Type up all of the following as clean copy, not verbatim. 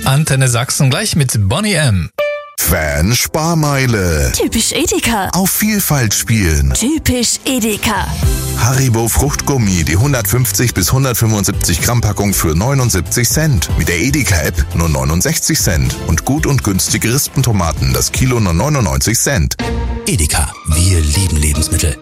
Antenne Sachsen gleich mit Bonnie M. Fan-Sparmeile. Typisch Edeka. Auf Vielfalt spielen. Typisch Edeka. Haribo Fruchtgummi, die 150 bis 175 Gramm Packung für 79 Cent. Mit der Edeka-App nur 69 Cent. Und gut und günstige Rispentomaten, das Kilo nur 99 Cent. Edeka, wir lieben Lebensmittel.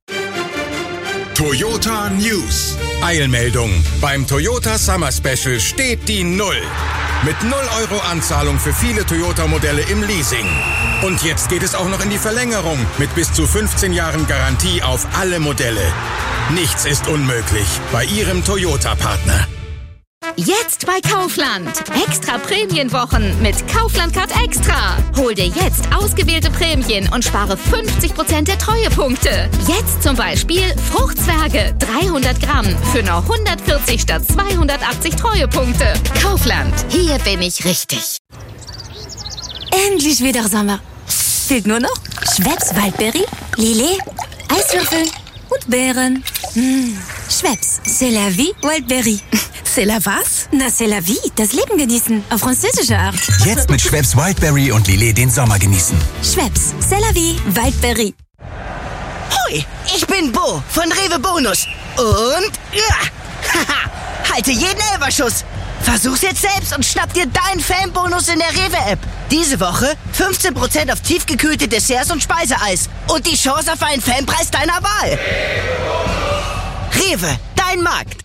Toyota News. Eilmeldung. Beim Toyota Summer Special steht die Null. Mit 0 Euro Anzahlung für viele Toyota-Modelle im Leasing. Und jetzt geht es auch noch in die Verlängerung mit bis zu 15 Jahren Garantie auf alle Modelle. Nichts ist unmöglich bei Ihrem Toyota-Partner. Jetzt bei Kaufland. Extra Prämienwochen mit Kaufland Card Extra. Hol dir jetzt ausgewählte Prämien und spare 50% der Treuepunkte. Jetzt zum Beispiel Fruchtzwerge 300 Gramm für nur 140 statt 280 Treuepunkte. Kaufland. Hier bin ich richtig. Endlich wieder Sommer. Fehlt nur noch Schweppes Waldbeere, Lillet, Eiswürfel und Beeren. Schweppes, c'est la vie, Waldbeere. C'est la was? Na, c'est la vie, das Leben genießen, auf französische Art. Jetzt mit Schweppes Wildberry und Lillet den Sommer genießen. Schweppes, c'est la vie, Waldbeere. Hoi, ich bin Bo von Rewe Bonus. Und halte jeden Elferschuss. Versuch's jetzt selbst und schnapp dir deinen Fanbonus in der Rewe-App. Diese Woche 15% auf tiefgekühlte Desserts und Speiseeis. Und die Chance auf einen Fanpreis deiner Wahl. Rewe, dein Markt.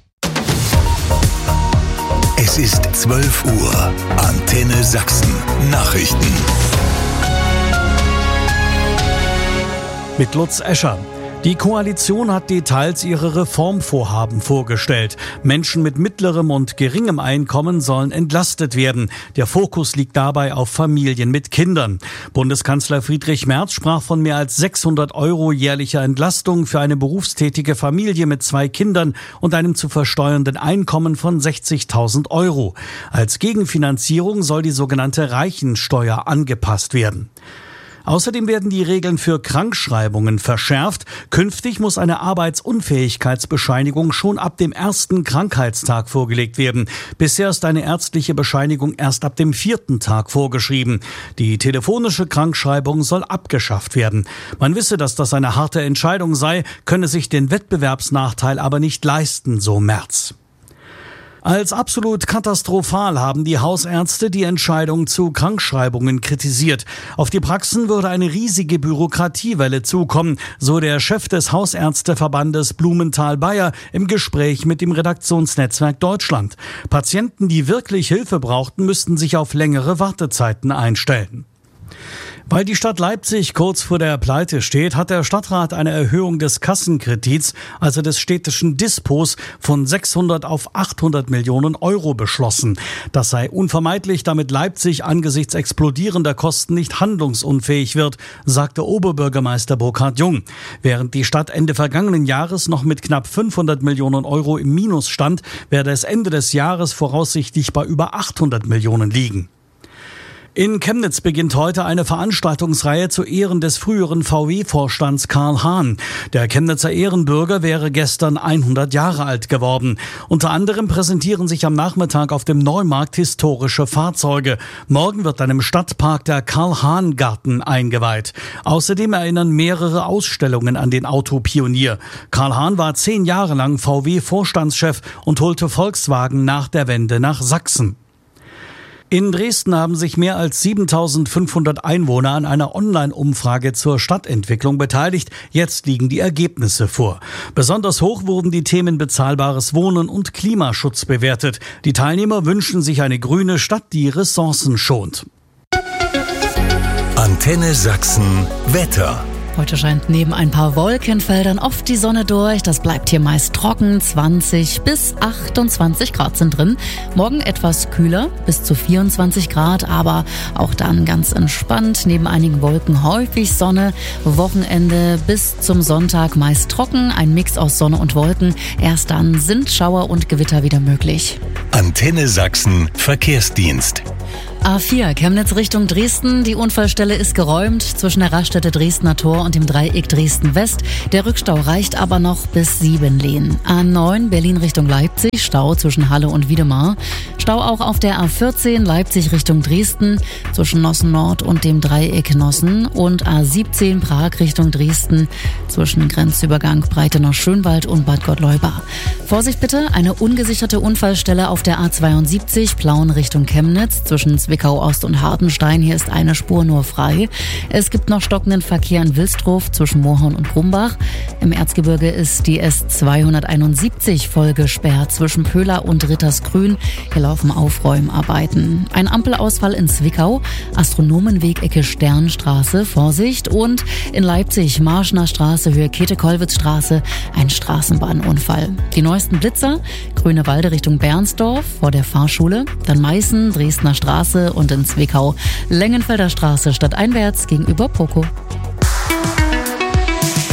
Es ist 12 Uhr. Antenne Sachsen. Nachrichten. Mit Lutz Escher. Die Koalition hat Details ihrer Reformvorhaben vorgestellt. Menschen mit mittlerem und geringem Einkommen sollen entlastet werden. Der Fokus liegt dabei auf Familien mit Kindern. Bundeskanzler Friedrich Merz sprach von mehr als 600 Euro jährlicher Entlastung für eine berufstätige Familie mit 2 Kindern und einem zu versteuernden Einkommen von 60.000 Euro. Als Gegenfinanzierung soll die sogenannte Reichensteuer angepasst werden. Außerdem werden die Regeln für Krankschreibungen verschärft. Künftig muss eine Arbeitsunfähigkeitsbescheinigung schon ab dem 1. Krankheitstag vorgelegt werden. Bisher ist eine ärztliche Bescheinigung erst ab dem 4. Tag vorgeschrieben. Die telefonische Krankschreibung soll abgeschafft werden. Man wisse, dass das eine harte Entscheidung sei, könne sich den Wettbewerbsnachteil aber nicht leisten, so Merz. Als absolut katastrophal haben die Hausärzte die Entscheidung zu Krankschreibungen kritisiert. Auf die Praxen würde eine riesige Bürokratiewelle zukommen, so der Chef des Hausärzteverbandes Blumenthal-Bayer im Gespräch mit dem Redaktionsnetzwerk Deutschland. Patienten, die wirklich Hilfe brauchten, müssten sich auf längere Wartezeiten einstellen. Weil die Stadt Leipzig kurz vor der Pleite steht, hat der Stadtrat eine Erhöhung des Kassenkredits, also des städtischen Dispos, von 600 auf 800 Millionen Euro beschlossen. Das sei unvermeidlich, damit Leipzig angesichts explodierender Kosten nicht handlungsunfähig wird, sagte Oberbürgermeister Burkhard Jung. Während die Stadt Ende vergangenen Jahres noch mit knapp 500 Millionen Euro im Minus stand, werde es Ende des Jahres voraussichtlich bei über 800 Millionen liegen. In Chemnitz beginnt heute eine Veranstaltungsreihe zu Ehren des früheren VW-Vorstands Karl Hahn. Der Chemnitzer Ehrenbürger wäre gestern 100 Jahre alt geworden. Unter anderem präsentieren sich am Nachmittag auf dem Neumarkt historische Fahrzeuge. Morgen wird dann im Stadtpark der Karl-Hahn-Garten eingeweiht. Außerdem erinnern mehrere Ausstellungen an den Autopionier. Karl Hahn war 10 Jahre lang VW-Vorstandschef und holte Volkswagen nach der Wende nach Sachsen. In Dresden haben sich mehr als 7.500 Einwohner an einer Online-Umfrage zur Stadtentwicklung beteiligt. Jetzt liegen die Ergebnisse vor. Besonders hoch wurden die Themen bezahlbares Wohnen und Klimaschutz bewertet. Die Teilnehmer wünschen sich eine grüne Stadt, die Ressourcen schont. Antenne Sachsen Wetter. Heute scheint neben ein paar Wolkenfeldern oft die Sonne durch. Das bleibt hier meist trocken. 20 bis 28 Grad sind drin. Morgen etwas kühler, bis zu 24 Grad, aber auch dann ganz entspannt. Neben einigen Wolken häufig Sonne. Wochenende bis zum Sonntag meist trocken. Ein Mix aus Sonne und Wolken. Erst dann sind Schauer und Gewitter wieder möglich. Antenne Sachsen Verkehrsdienst. A4 Chemnitz Richtung Dresden. Die Unfallstelle ist geräumt zwischen der Raststätte Dresdner Tor und dem Dreieck Dresden West. Der Rückstau reicht aber noch bis Siebenlehen. A9 Berlin Richtung Leipzig. Stau zwischen Halle und Wiedemar. Stau auch auf der A14 Leipzig Richtung Dresden zwischen Nossen Nord und dem Dreieck Nossen und A17 Prag Richtung Dresden zwischen Grenzübergang Breitenau-Schönwald und Bad Gottleuba. Vorsicht bitte, eine ungesicherte Unfallstelle auf der A72 Plauen Richtung Chemnitz zwischen Zwickau Ost und Hartenstein. Hier ist eine Spur nur frei. Es gibt noch stockenden Verkehr in Wilsdruff zwischen Moorhorn und Grumbach. Im Erzgebirge ist die S271 voll gesperrt zwischen Pöhler und Rittersgrün. Hier laufen Aufräumarbeiten. Ein Ampelausfall in Zwickau, Astronomenweg Ecke Sternstraße, Vorsicht. Und in Leipzig Marschner Straße, Höhe Käthe-Kollwitz-Straße, ein Straßenbahnunfall. Die neuesten Blitzer, Grünewalde Richtung Bernsdorf vor der Fahrschule, dann Meißen, Dresdner Straße und in Zwickau Längenfelder Straße stadteinwärts gegenüber Poco.